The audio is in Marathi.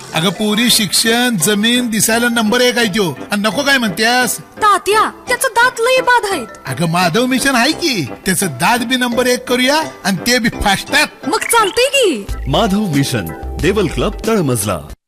अगं पुरी शिक्षण जमीन दिसायला नंबर 1 आहे त्यो. आणि नको काय म्हणतेस? तात्या त्याचं दात लई बाद आहेत. अगं माधव मिशन आहे की, त्याचं दात बी नंबर 1 करूया आणि ते बी फास्टात. मग चालतंय की. माधव मिशन, देवल क्लब, तळमजला.